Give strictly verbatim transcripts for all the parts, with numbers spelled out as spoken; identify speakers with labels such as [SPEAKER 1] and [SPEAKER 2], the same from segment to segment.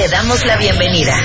[SPEAKER 1] Te damos la bienvenida.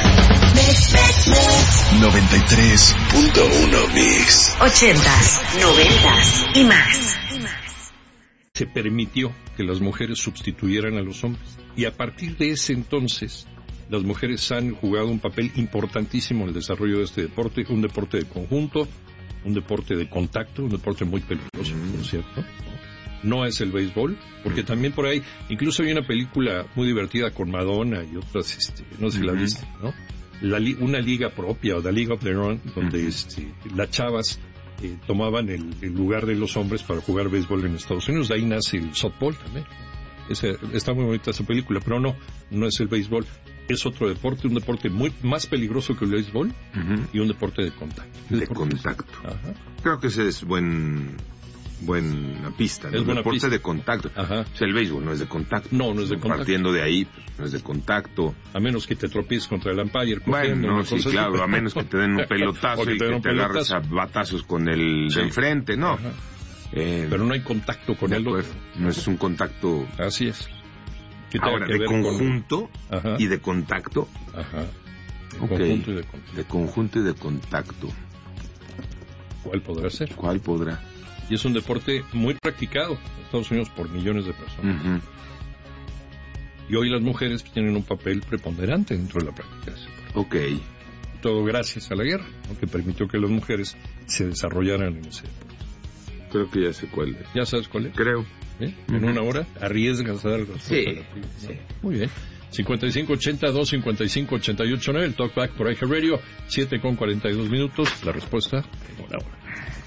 [SPEAKER 2] noventa y tres punto uno Mix.
[SPEAKER 1] Ochentas, noventas y más.
[SPEAKER 3] Se permitió que las mujeres sustituyeran a los hombres. Y a partir de ese entonces, las mujeres han jugado un papel importantísimo en el desarrollo de este deporte, un deporte de conjunto, un deporte de contacto, un deporte muy peligroso, ¿no es cierto? No es el béisbol, porque también por ahí, incluso hay una película muy divertida con Madonna y otras, este, no sé si la viste, ¿no? La, una liga propia, o The League of Their Own, donde este, las chavas eh, tomaban el, el lugar de los hombres para jugar béisbol en Estados Unidos. De ahí nace el softball también. Ese, está muy bonita esa película, pero no, no es el béisbol. Es otro deporte, un deporte muy más peligroso que el béisbol, uh-huh, y un deporte de contacto.
[SPEAKER 4] De contacto. Ajá. Creo que ese es buen... buena pista, ¿no?
[SPEAKER 3] Es buena
[SPEAKER 4] deporte
[SPEAKER 3] pista.
[SPEAKER 4] de contacto.
[SPEAKER 3] Ajá.
[SPEAKER 4] O sea, el béisbol no es de contacto.
[SPEAKER 3] No, no es de contacto.
[SPEAKER 4] Partiendo de ahí, no es de contacto.
[SPEAKER 3] A menos que te tropieces contra el umpire.
[SPEAKER 4] Bueno, no, sí, claro, así. A menos que te den un pelotazo que y que te agarres a batazos con el sí. de enfrente, ¿no?
[SPEAKER 3] Eh, Pero no hay contacto con él.
[SPEAKER 4] Pues, no es un contacto...
[SPEAKER 3] Así es.
[SPEAKER 4] Ahora, de conjunto con... y de contacto.
[SPEAKER 3] Ajá. De
[SPEAKER 4] okay.
[SPEAKER 3] conjunto y de contacto.
[SPEAKER 4] De conjunto y de contacto.
[SPEAKER 3] ¿Cuál podrá ser?
[SPEAKER 4] ¿Cuál podrá?
[SPEAKER 3] Y es un deporte muy practicado en Estados Unidos por millones de personas. Uh-huh. Y hoy las mujeres tienen un papel preponderante dentro de la práctica de ese deporte.
[SPEAKER 4] Ok.
[SPEAKER 3] Todo gracias a la guerra, ¿no? Que permitió que las mujeres se desarrollaran en ese deporte.
[SPEAKER 4] Creo que ya sé cuál es.
[SPEAKER 3] ¿Ya sabes cuál es?
[SPEAKER 4] Creo.
[SPEAKER 3] ¿Eh? En uh-huh. una hora arriesgas a dar algo.
[SPEAKER 4] Sí,
[SPEAKER 3] ¿no?
[SPEAKER 4] sí.
[SPEAKER 3] Muy bien. cincuenta y cinco ochenta, dos cincuenta y cinco, ochenta y ocho nueve, el Talkback por iHeart Radio, siete con cuarenta y dos minutos. La respuesta en una hora.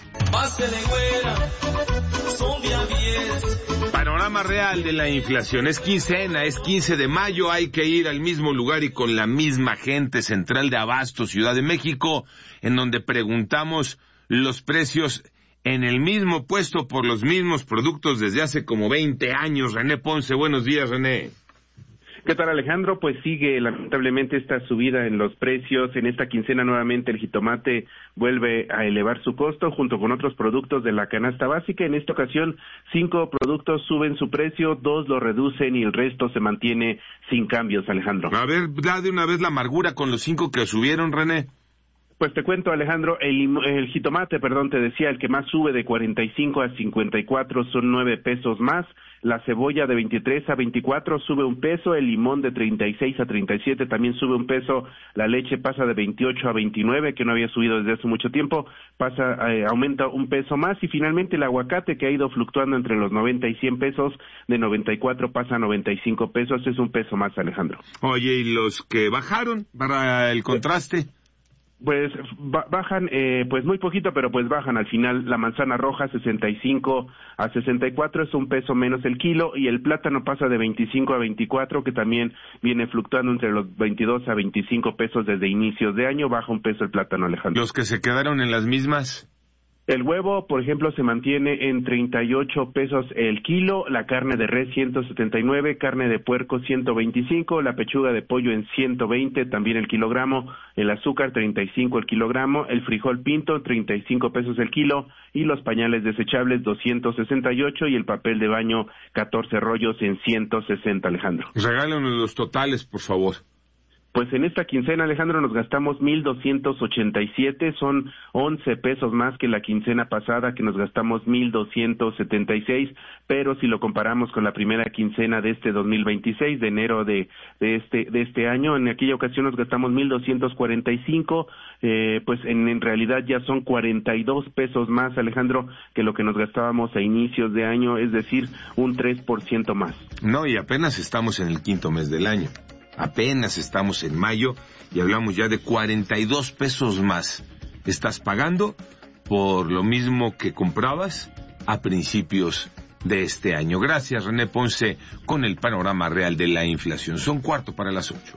[SPEAKER 4] Panorama real de la inflación. Es quincena, es quince de mayo, hay que ir al mismo lugar y con la misma gente. Central de Abasto, Ciudad de México, en donde preguntamos los precios en el mismo puesto por los mismos productos desde hace como veinte años. René Ponce, buenos días, René.
[SPEAKER 5] ¿Qué tal, Alejandro? Pues sigue lamentablemente esta subida en los precios. En esta quincena nuevamente el jitomate vuelve a elevar su costo junto con otros productos de la canasta básica. En esta ocasión, cinco productos suben su precio, dos lo reducen y el resto se mantiene sin cambios, Alejandro.
[SPEAKER 4] A ver, da de una vez la amargura con los cinco que subieron, René.
[SPEAKER 5] Pues te cuento, Alejandro, el, el jitomate, perdón, te decía, el que más sube de cuarenta y cinco a cincuenta y cuatro son nueve pesos más. La cebolla de veintitrés a veinticuatro sube un peso, el limón de treinta y seis a treinta y siete también sube un peso, la leche pasa de veintiocho a veintinueve, que no había subido desde hace mucho tiempo, pasa eh, aumenta un peso más, y finalmente el aguacate, que ha ido fluctuando entre los noventa y cien pesos, de noventa y cuatro pasa a noventa y cinco pesos, es un peso más, Alejandro.
[SPEAKER 4] Oye, ¿y los que bajaron para el contraste?
[SPEAKER 5] Pues bajan, eh, pues muy poquito, pero pues bajan al final. La manzana roja sesenta y cinco a sesenta y cuatro, es un peso menos el kilo, y el plátano pasa de veinticinco a veinticuatro, que también viene fluctuando entre los veintidós a veinticinco pesos desde inicios de año, baja un peso el plátano, Alejandro.
[SPEAKER 4] ¿Los que se quedaron en las mismas?
[SPEAKER 5] El huevo, por ejemplo, se mantiene en treinta y ocho pesos el kilo, la carne de res ciento setenta y nueve, carne de puerco ciento veinticinco, la pechuga de pollo en ciento veinte, también el kilogramo, el azúcar treinta y cinco el kilogramo, el frijol pinto treinta y cinco pesos el kilo, y los pañales desechables doscientos sesenta y ocho, y el papel de baño catorce rollos en ciento sesenta, Alejandro.
[SPEAKER 4] Regálanos los totales, por favor.
[SPEAKER 5] Pues en esta quincena, Alejandro, nos gastamos mil doscientos ochenta y siete, son once pesos más que la quincena pasada, que nos gastamos mil doscientos setenta y seis, pero si lo comparamos con la primera quincena de este dos mil veintiséis, de enero de, de este de este año, en aquella ocasión nos gastamos mil doscientos cuarenta y cinco, eh, pues en, en realidad ya son cuarenta y dos pesos más, Alejandro, que lo que nos gastábamos a inicios de año, es decir, un tres por ciento más.
[SPEAKER 4] No, y apenas estamos en el quinto mes del año. Apenas estamos en mayo y hablamos ya de cuarenta y dos pesos más. Estás pagando por lo mismo que comprabas a principios de este año. Gracias, René Ponce, con el panorama real de la inflación. Son cuarto para las ocho.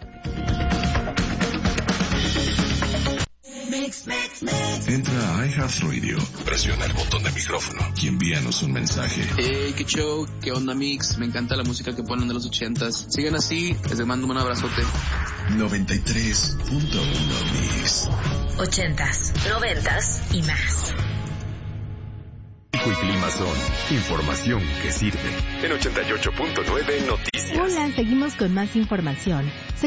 [SPEAKER 2] Entra a iHeartRadio, presiona el botón de micrófono y envíanos un mensaje.
[SPEAKER 6] Hey, qué show, qué onda, Mix, me encanta la música que ponen de los ochentas. Sigan así, les mando un abrazote.
[SPEAKER 2] noventa y tres punto uno Mix.
[SPEAKER 1] Ochentas, noventas y más.
[SPEAKER 7] Y clima son información que sirve. En ochenta y ocho punto nueve Noticias.
[SPEAKER 8] Hola, seguimos con más información.